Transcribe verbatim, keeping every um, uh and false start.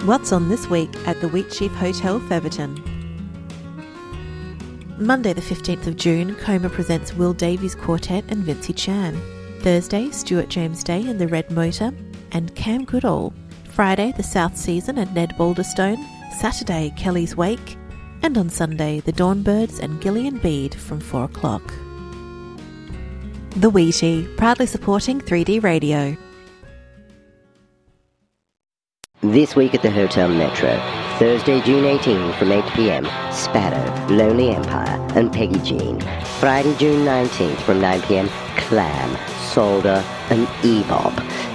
What's on this week at the Wheatsheaf Hotel, Featherton? Monday the fifteenth of June, Coma presents Will Davies Quartet and Vincey Chan. Thursday, Stuart James Day and the Red Motor and Cam Goodall. Friday, the South Season and Ned Balderstone. Saturday, Kelly's Wake. And on Sunday, the Dawnbirds and Gillian Bede from four o'clock. The Wheatie, proudly supporting three D Radio. This week at the Hotel Metro, Thursday, June eighteenth from eight p.m, Sparrow, Lonely Empire, and Peggy Jean. Friday, June nineteenth from nine p.m, Clam, Solder, and E-Bop.